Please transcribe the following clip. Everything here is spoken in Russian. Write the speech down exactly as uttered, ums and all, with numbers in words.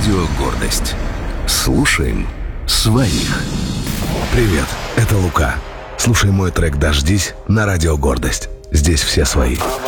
Радио «Гордость». Слушаем своих. Привет, это Лука. Слушай мой трек «Дождись» на Радио «Гордость». Здесь все свои.